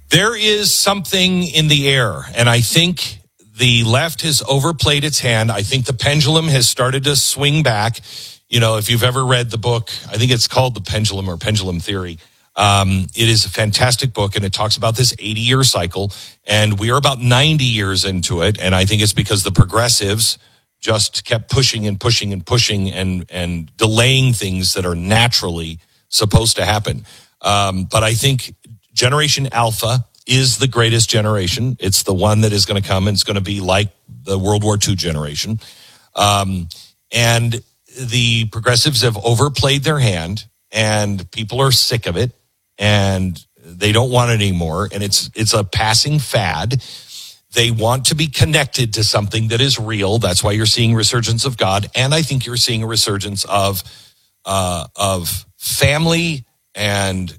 There is something in the air, and I think the left has overplayed its hand. I think the pendulum has started to swing back. You know, if you've ever read the book, I think it's called The Pendulum or Pendulum Theory. It is a fantastic book, and it talks about this 80-year cycle, and we are about 90 years into it, and I think it's because the progressives just kept pushing and pushing and pushing and delaying things that are naturally supposed to happen. But I think Generation Alpha is the greatest generation. It's the one that is going to come, and it's going to be like the World War II generation. And the progressives have overplayed their hand, and people are sick of it, and they don't want it anymore. And it's a passing fad. They want to be connected to something that is real. That's why you're seeing resurgence of God, and I think you're seeing a resurgence of family and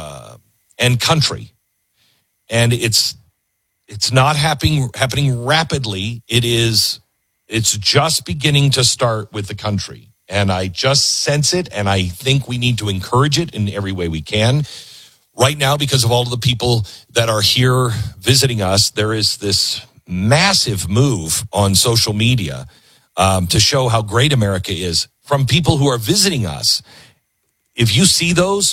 country. And it's not happening rapidly. It's just beginning to start with the country. And I just sense it, and I think we need to encourage it in every way we can. Right now, because of all of the people that are here visiting us, there is this massive move on social media to show how great America is from people who are visiting us. If you see those,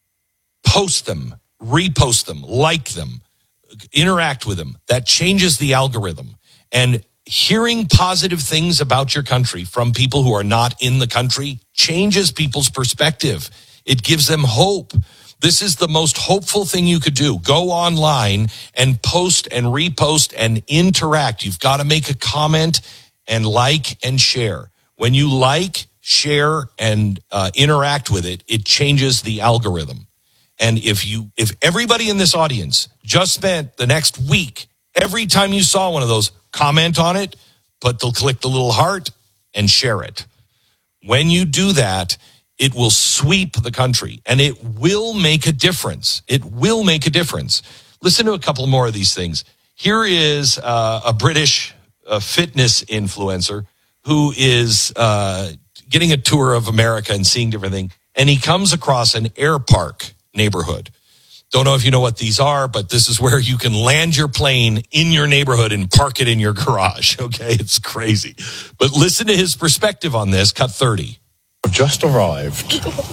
post them, repost them, like them, interact with them. That changes the algorithm. And hearing positive things about your country from people who are not in the country changes people's perspective. It gives them hope. This is the most hopeful thing you could do. Go online and post and repost and interact. You've got to make a comment and like and share. When you like, share, and interact with it, it changes the algorithm. And if everybody in this audience just spent the next week, every time you saw one of those, comment on it, click the little heart, and share it. When you do that, it will sweep the country, and it will make a difference. It will make a difference. Listen to a couple more of these things. Here is a British fitness influencer who is getting a tour of America and seeing different things, and he comes across an air park neighborhood. Don't know if you know what these are, but this is where you can land your plane in your neighborhood and park it in your garage. Okay, it's crazy. But listen to his perspective on this. Cut 30. I've just arrived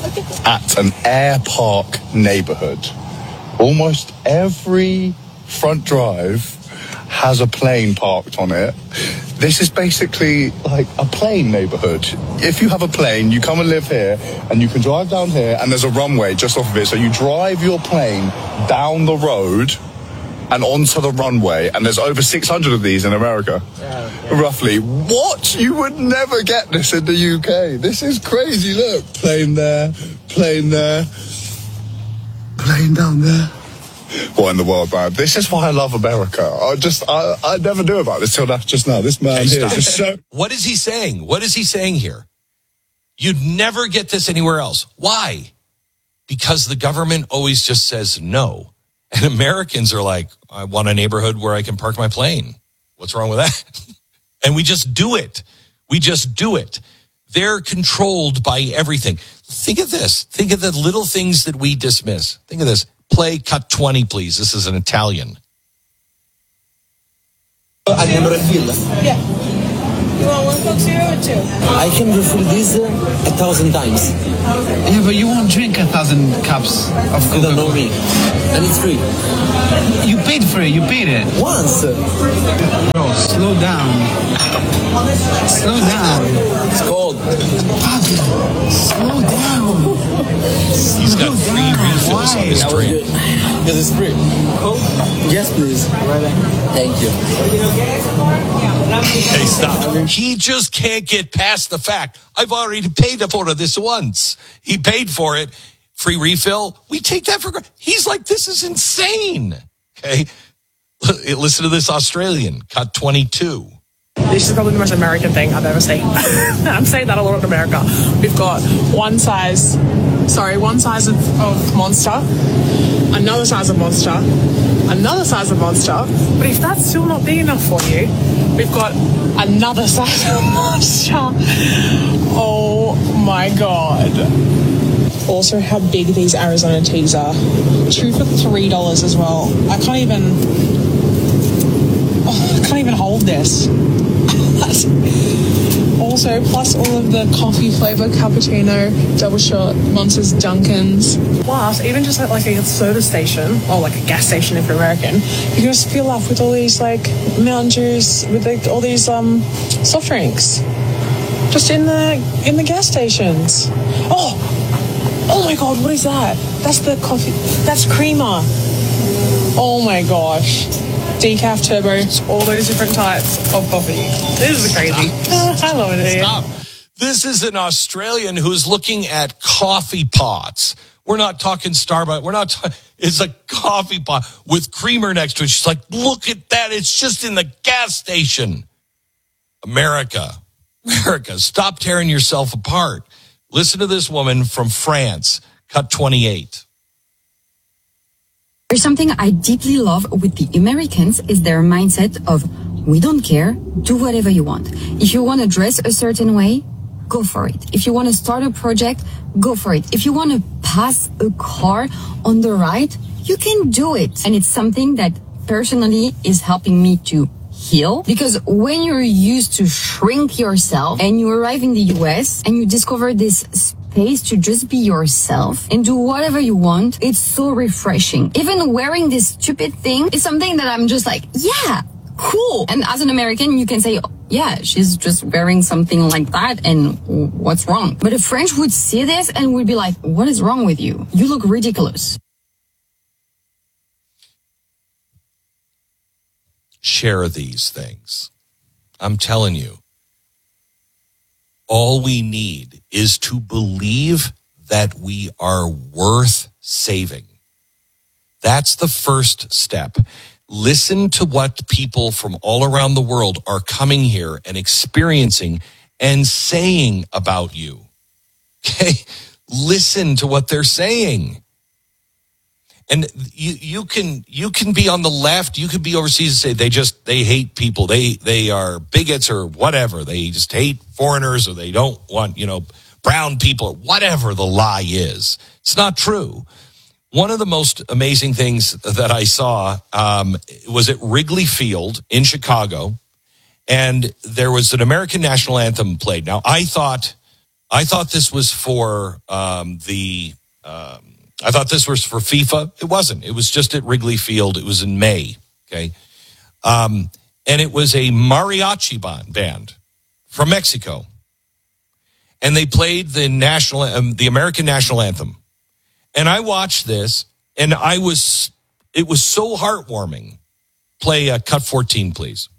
at an air park neighborhood. Almost every front drive has a plane parked on it. This is basically like a plane neighborhood. If you have a plane, you come and live here, and you can drive down here, and there's a runway just off of it. So you drive your plane down the road and onto the runway, and there's over 600 of these in America, roughly. What? You would never get this in the UK. This is crazy. Look, plane there, plane there, plane down there. What in the world, man? This is why I love America. I never knew about this till just now. This man here is just so... What is he saying? What is he saying here? You'd never get this anywhere else. Why? Because the government always just says no. And Americans are like, I want a neighborhood where I can park my plane. What's wrong with that? And we just do it. We just do it. They're controlled by everything. Think of this. Think of the little things that we dismiss. Think of this. Play cut 20, please. This is an Italian. I can refill. Yeah. You want one Coke Zero or two? I can refill this 1,000 times. Yeah, but you won't drink 1,000 cups of Coca-Cola. You don't know me. And it's free. You paid for it. You paid it. Once. Bro, slow down. Slow down. It's cold. Pablo, slow down. He's got free refills on his drink. Because it's free. Coke? Yes, please. Thank you. Hey, stop. He just can't get past the fact, I've already paid for this once. He paid for it. Free refill. We take that for granted. He's like, this is insane. Okay. Listen to this Australian. Cut 22. This is probably the most American thing I've ever seen. I'm saying that a lot in America. We've got one size of Monster, another size of Monster, another size of Monster. But if that's still not big enough for you, we've got another size of Monster. Oh my God. also how big these Arizona teas are. 2 for $3 as well. I can't even hold this. Also, plus all of the coffee flavor cappuccino, double shot, Monsters, Dunkin's. Plus, even just at like a soda station, or like a gas station if you're American, you can just fill up with all these like Mountain Dews, with like, all these soft drinks. Just in the gas stations. Oh my God, what is that? That's the coffee. That's creamer. Oh my gosh. Decaf, turbo, all those different types of coffee. This is crazy. I love it here. Stop. This is an Australian who's looking at coffee pots. We're not talking Starbucks. It's a coffee pot with creamer next to it. She's like, look at that. It's just in the gas station. America, stop tearing yourself apart. Listen to this woman from France, cut 28. There's something I deeply love with the Americans is their mindset of, we don't care, do whatever you want. If you want to dress a certain way, go for it. If you want to start a project, go for it. If you want to pass a car on the right, you can do it. And it's something that personally is helping me to heal, because when you're used to shrink yourself and you arrive in the US and you discover this space to just be yourself and do whatever you want, it's so refreshing. Even wearing this stupid thing is something that I'm just like, yeah, cool. And as an American, you can say, yeah, she's just wearing something like that and what's wrong? But a French would see this and would be like, what is wrong with you? You look ridiculous. Share these things. I'm telling you, all we need is to believe that we are worth saving. That's the first step. Listen to what people from all around the world are coming here and experiencing and saying about you. Okay? Listen to what they're saying. And you can be on the left, you could be overseas and say they hate people. They are bigots or whatever. They just hate foreigners, or they don't want, brown people, or whatever the lie is. It's not true. One of the most amazing things that I saw was at Wrigley Field in Chicago, and there was an American national anthem played. Now, I thought this was for I thought this was for FIFA. It wasn't. It was just at Wrigley Field. It was in May. Okay. And it was a mariachi band from Mexico. And they played the American national anthem. And I watched this, and it was so heartwarming. Play cut 14, please.